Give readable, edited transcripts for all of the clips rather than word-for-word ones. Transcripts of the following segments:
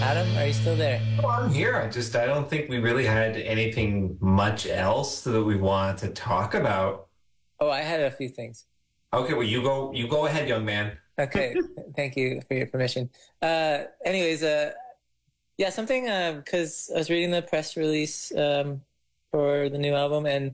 Adam, are you still there? I'm here. I don't think we really had anything much else that we wanted to talk about. Oh, I had a few things. Okay, well, you go ahead, young man. Okay, thank you for your permission. Anyways, yeah, something, because I was reading the press release for the new album, and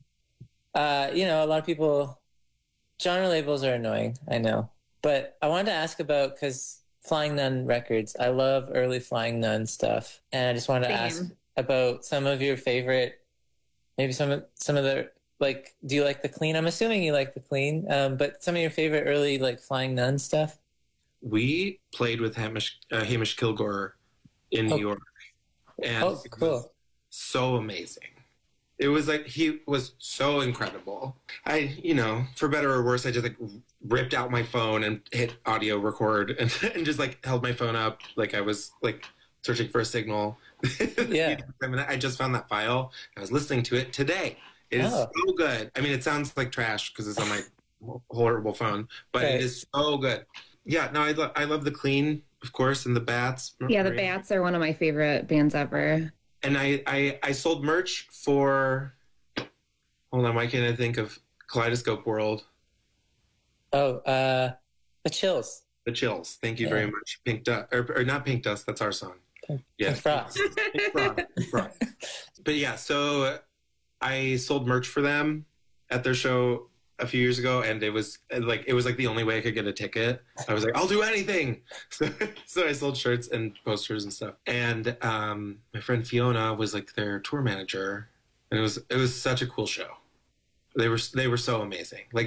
a lot of people, genre labels are annoying, I know, but I wanted to ask about, because Flying Nun Records, I love early Flying Nun stuff, and I just wanted to ask about some of your favorite, maybe some of the, like, do you like the Clean? I'm assuming you like the Clean, but some of your favorite early, like, Flying Nun stuff? We played with Hamish Kilgore in New York, and oh, cool. It was so amazing. It was like, he was so incredible. For better or worse, I just like ripped out my phone and hit audio record and just like held my phone up like I was like searching for a signal. Yeah. I just found that file. I was listening to it today. It is so good. I mean, it sounds like trash because it's on my horrible phone, but It is so good. Yeah, no, I love the Clean, of course, and the Bats. Yeah, the Bats are one of my favorite bands ever. And I sold merch for, hold on, why can't I think of Kaleidoscope World? Oh, The Chills. The Chills. Thank you very much. Pink Dust, or not Pink Dust, that's our song. Yeah. Frost. Frost. But yeah, so I sold merch for them at their show a few years ago, and it was like the only way I could get a ticket. I was like, I'll do anything. So I sold shirts and posters and stuff. And my friend Fiona was like their tour manager, and it was such a cool show. They were so amazing. Like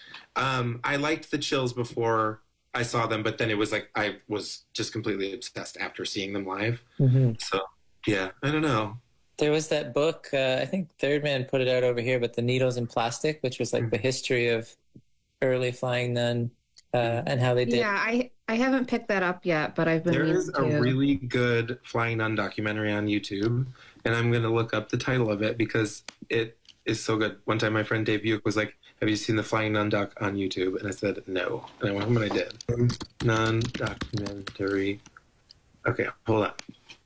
I liked the Chills before I saw them, but then it was like I was just completely obsessed after seeing them live. Mm-hmm. So yeah, I don't know. There was that book, I think Third Man put it out over here, but The Needles in Plastic, which was like the history of early Flying Nun and how they did. Yeah, I haven't picked that up yet, but I've been There is a to. really good Flying Nun documentary on YouTube, and I'm going to look up the title of it because it is so good. One time my friend Dave Buick was like, have you seen the Flying Nun doc on YouTube? And I said, no. And I went home and I did. Nun documentary. Okay, hold on.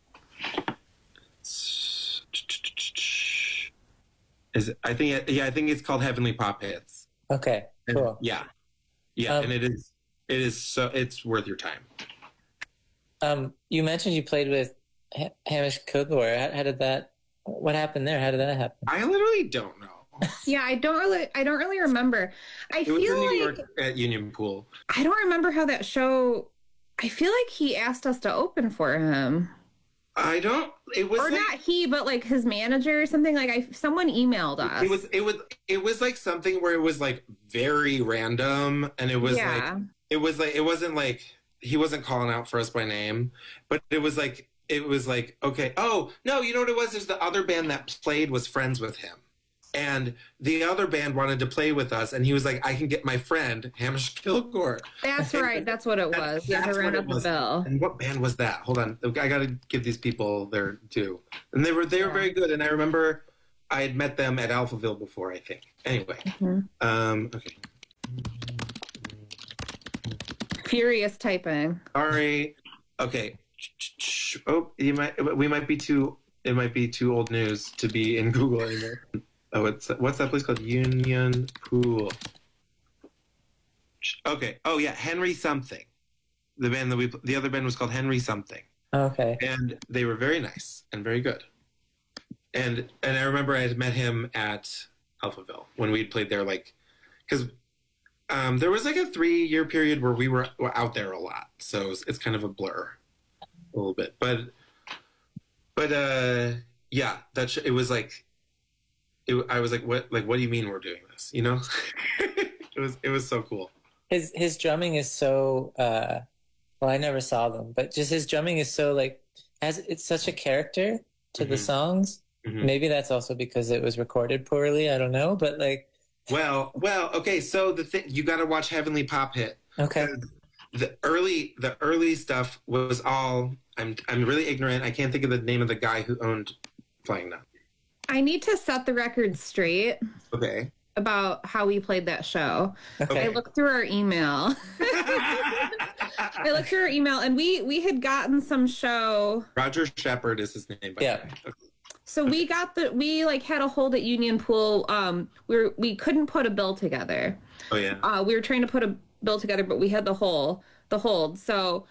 I think it's called Heavenly Pop Hits. Okay, cool. And, yeah, and it is so it's worth your time. You mentioned you played with Hamish Kilgore. How did that? What happened there? How did that happen? I literally don't know. Yeah, I don't really remember. It was in New York at Union Pool. I don't remember how that show. I feel like he asked us to open for him. I don't. It was, or like, not he, but like his manager or something. Like someone emailed us. It was like something where it was like very random, and it was it wasn't like he wasn't calling out for us by name, but it was like okay. Oh no, you know what it was? There's the other band that played was friends with him. And the other band wanted to play with us, and he was like, I can get my friend, Hamish Kilgore. That's right. That's what it was. Yeah, to round up the bill. And what band was that? Hold on. I got to give these people their due. And they were very good. And I remember I had met them at Alphaville before, I think. Anyway. Mm-hmm. Okay. Furious typing. Sorry. Okay. Oh, it might be too old news to be in Google anymore. Oh, what's that place called? Union Pool. Okay. Oh yeah, Henry Something. The band the other band was called Henry Something. Okay. And they were very nice and very good. And I remember I had met him at Alphaville when we'd played there, like, because there was like a 3-year period where we were out there a lot, so it's kind of a blur, a little bit. But yeah, it was like. I was like, what do you mean we're doing this? You know, it was so cool. His drumming is so, well, I never saw them, but just his drumming is so like, it's such a character to the songs. Mm-hmm. Maybe that's also because it was recorded poorly. I don't know, but like. Well, okay. So you got to watch Heavenly Pop Hit. Okay. The early stuff was all, I'm really ignorant. I can't think of the name of the guy who owned Flying Nun. I need to set the record straight. Okay. About how we played that show. Okay. I looked through our email. I looked through our email, and we had gotten some show. Roger Shepard is his name. By Yeah. the way. So we had a hold at Union Pool. We couldn't put a bill together. Oh yeah. We were trying to put a bill together, but we had the hold. So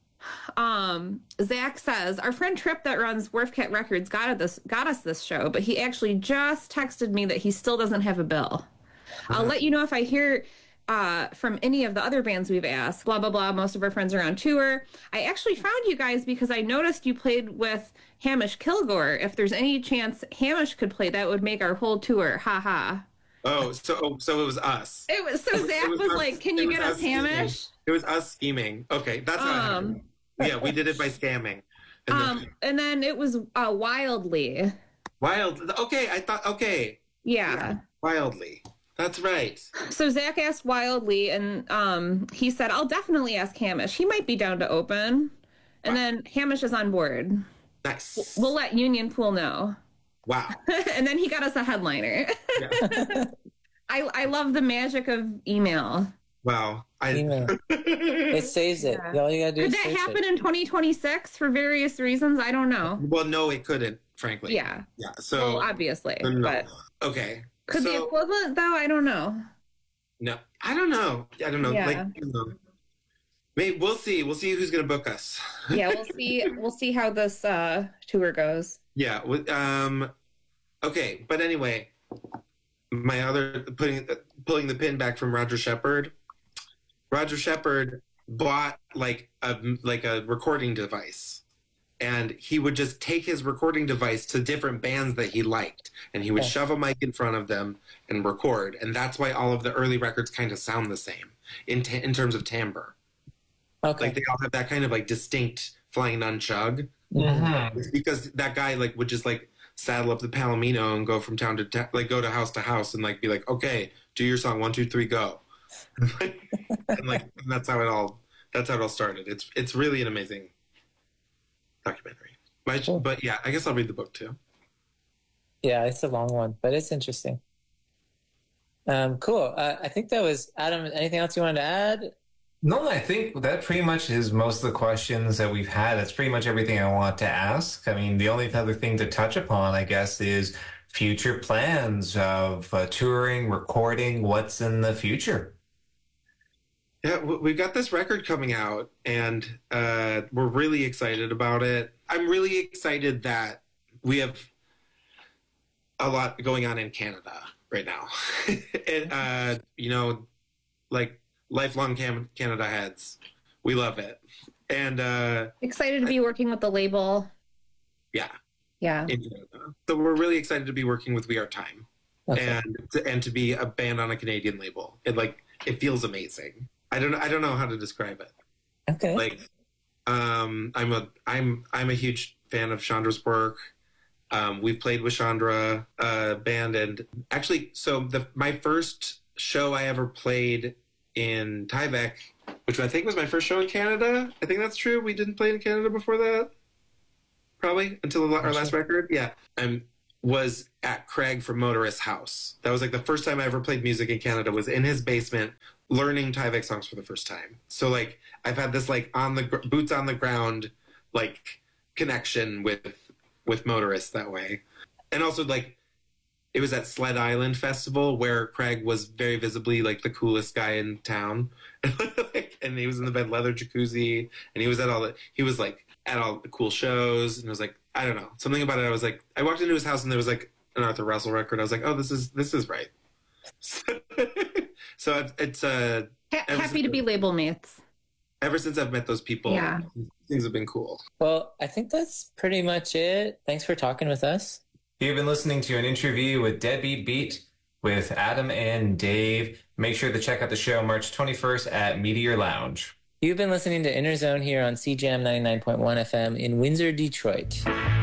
Zach says our friend Trip that runs Wharfcat Records got us this show, but he actually just texted me that he still doesn't have a bill. I'll let you know if I hear from any of the other bands we've asked. Blah blah blah. Most of our friends are on tour. I actually found you guys because I noticed you played with Hamish Kilgore. If there's any chance Hamish could play, that would make our whole tour. Ha ha. Oh, so it was us. It was so Zach was us- like, "Can you get us Hamish?" It was us scheming. Okay, that's how it happened. Yeah, we did it by scamming. And then it was Wildly. Wild. Okay, I thought. Okay, Yeah. Wildly. That's right. So Zach asked Wildly, and he said, "I'll definitely ask Hamish. He might be down to open." And then Hamish is on board. Nice. We'll let Union Pool know. Wow. And then he got us a headliner. Yeah. I love the magic of email. Wow. Email. It saves it. Yeah. All you gotta do Could is that save happen it. in 2026 for various reasons? I don't know. Well, no, it couldn't. Frankly. Yeah. Yeah. So. Well, obviously, no. but Okay. could the equivalent though? I don't know. No, I don't know. Yeah. Like, maybe we'll see. We'll see who's gonna book us. Yeah, we'll see. We'll see how this tour goes. Yeah. Okay, but anyway, my other pulling the pin back from Roger Shepard. Roger Shepard bought like a recording device, and he would just take his recording device to different bands that he liked, and he would shove a mic in front of them and record, and that's why all of the early records kind of sound the same in terms of timbre. Okay. Like they all have that kind of like distinct flying nun chug. Mhm. It's because that guy like would just like saddle up the Palomino and go from town to town, like go to house and like be like, okay, do your song 1, 2, 3, go. And like that's how it all started. It's really an amazing documentary. But yeah, I guess I'll read the book too. Yeah, it's a long one, but it's interesting. Cool. I think that was Adam. Anything else you wanted to add? No, I think that pretty much is most of the questions that we've had. That's pretty much everything I want to ask. I mean, the only other thing to touch upon, I guess, is future plans of touring, recording, what's in the future. Yeah, we've got this record coming out, and we're really excited about it. I'm really excited that we have a lot going on in Canada right now. And, like lifelong Canada heads. We love it. And Excited to be working with the label. yeah, Yeah. in Canada. So we're really excited to be working with We Are Time. Okay. And to be a band on a Canadian label. It feels amazing. I don't know how to describe it. Okay. Like I'm a huge fan of Chandra's work. We've played with Chandra band, and actually, so my first show I ever played in Tyvek, which I think was my first show in Canada. I think that's true. We didn't play in Canada before that, probably until our last record. Yeah, was at Craig from Motorist's house. That was like the first time I ever played music in Canada. Was in his basement, learning Tyvek songs for the first time. So like I've had this like boots on the ground like connection with Motorist that way. And also like it was at Sled Island Festival where Craig was very visibly like the coolest guy in town. And he was in the bed leather jacuzzi, and he was at all the cool shows, and it was like, I don't know, something about it. I was like, I walked into his house and there was like an Arthur Russell record. I was like, oh, this is right. So it's Happy to be label mates. Ever since I've met those people, Yeah. things have been cool. Well, I think that's pretty much it. Thanks for talking with us. You've been listening to an interview with Deadbeat Beat with Adam and Dave. Make sure to check out the show March 21st at Meteor Lounge. You've been listening to Inner Zone here on CJAM 99.1 FM in Windsor, Detroit.